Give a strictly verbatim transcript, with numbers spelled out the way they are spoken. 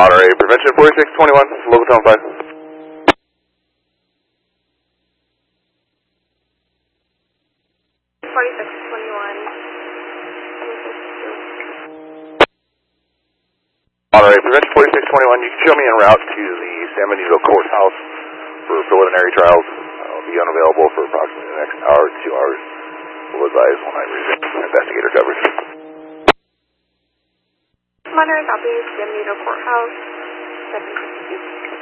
Monterey Prevention forty-six twenty-one, local town five. forty-six twenty-one. Monterey Prevention forty-six twenty-one, you can show me en route to the San Benito Courthouse for preliminary trials. I'll be unavailable for approximately the next hour to two hours. We'll advise when I resume investigator coverage. Monterey copy, San Benito Courthouse, seven fifty-two.